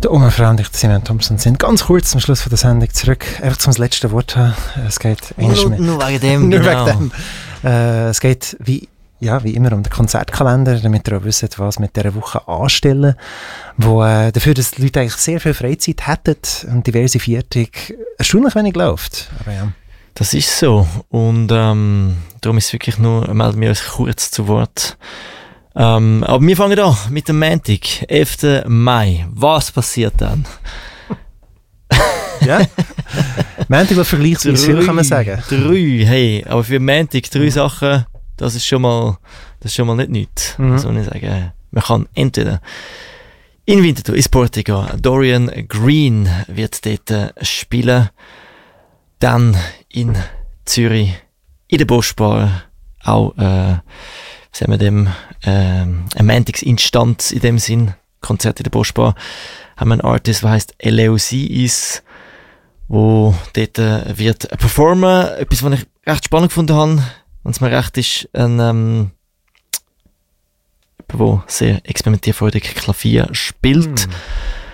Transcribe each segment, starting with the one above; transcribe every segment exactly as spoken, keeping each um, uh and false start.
Der Oma Frau und ich, Simon Thompson, sind ganz kurz zum Schluss von der Sendung zurück. Einfach zum letzten Wort haben. Es geht nur, nur wegen dem, nur genau. wegen dem. Äh, es geht wie, ja, wie immer um den Konzertkalender, damit ihr auch wisst, was mit dieser Woche anstellen. Wo, äh, dafür, dass die Leute eigentlich sehr viel Freizeit hätten und diverse Viertig erstaunlich wenig läuft. Aber ja. Das ist so. Und ähm, darum ist es wirklich nur, melden wir uns kurz zu Wort. Ähm, aber wir fangen an mit dem Montag, elften Mai. Was passiert dann? Ja? Montag war vergleichsweise, kann man sagen. Drei, hey, aber für Montag drei mhm. Sachen, das ist schon mal, das ist schon mal nicht nichts. Mhm. Also ich sagen, man kann entweder in Winterthur, in Sporting gehen, Dorian Green wird dort spielen. Dann in Zürich, in der Boschbar, auch, äh, sagen wir dem, äh, eine Montagsinstanz in dem Sinn, Konzert in der Boschbar, haben wir einen Artist, der heisst Eleusis, wo dort äh, wird performen. Etwas, was ich recht spannend gefunden habe, wenn es mir recht ist, ein, ähm, der sehr experimentierfreudig Klavier spielt. Mm.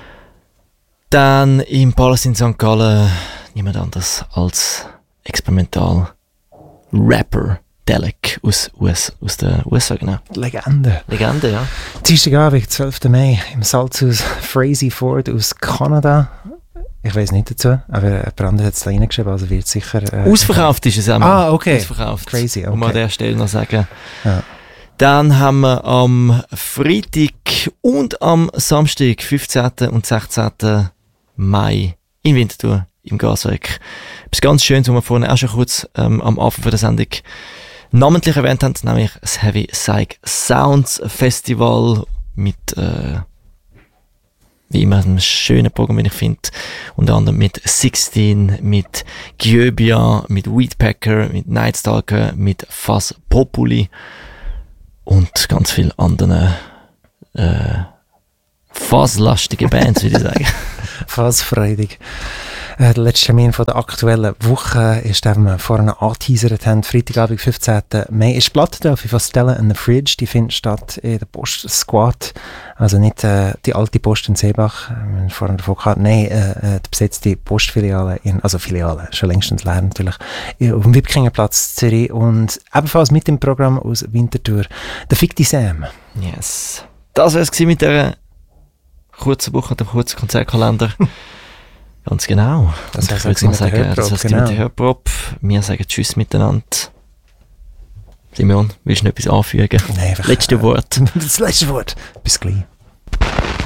Dann im Palace in Sankt Gallen niemand anders als Experimental-Rapper Delek aus, U S, aus den U S A, genau. Legende. Legende, ja. Dienstagabend, zwölften Mai, im Salzhaus Frazee Ford aus Kanada. Ich weiss nicht dazu, aber Brand hat es da reingeschrieben, also wird sicher... Äh, Ausverkauft ist es einmal. Ah, okay. Ausverkauft. Crazy, okay. Muss man an der Stelle noch sagen. Ja. Dann haben wir am Freitag und am Samstag, fünfzehnten und sechzehnten Mai in Winterthur im Gaswerk. Etwas ganz Schönes, was wir vorhin auch schon kurz ähm, am Anfang der Sendung namentlich erwähnt haben, nämlich das Heavy Psych Sounds Festival mit äh, wie immer einem schönen Programm, wie ich finde. Unter anderem mit sechzehn, mit Gyöbia, mit Weedpacker, mit Nightstalker, mit Fuzz Populi und ganz vielen anderen äh, Fuzz-lastigen Bands, würde ich sagen. Fuzz-freudig. Äh, der letzte Termin von der aktuellen Woche ist der, den wir vorhin angeteasert haben. Freitagabend, fünfzehnten Mai ist Platte da für Stella in the Fridge. Die findet statt in der Post Squad. Also nicht äh, die alte Post in Seebach. Wir haben vorhin davon gehabt. Nein, äh, die besetzte Postfiliale, in, also Filiale, schon längstens leer natürlich, auf dem Wipkingerplatz Zürich. Und ebenfalls mit dem Programm aus Winterthur, der Fick die Sam. Yes. Das war es mit dieser kurzen Woche, dem kurzen Konzertkalender. Ganz genau. Das heißt, ich würde mal sagen, das heißt genau. Mit der Hörprobe. Wir sagen Tschüss miteinander. Simon, willst du noch etwas anfügen? Nein, einfach, letzte äh, Wort. Das letzte Wort. Bis gleich.